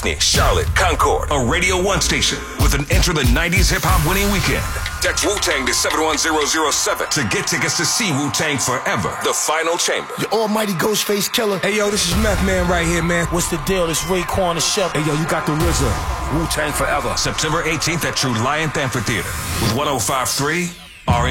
Daphne, Charlotte, Concord, a Radio 1 station with an Enter the 90s hip-hop winning weekend. Text Wu-Tang to 71007 to get tickets to see Wu-Tang Forever, The Final Chamber. Your almighty Ghostface Killer. Hey, yo, this is Meth Man right here, man. What's the deal? It's Raekwon the Chef. Hey, yo, you got the RZA. Wu-Tang Forever. September 18th at True Lion Amphitheater with 105.3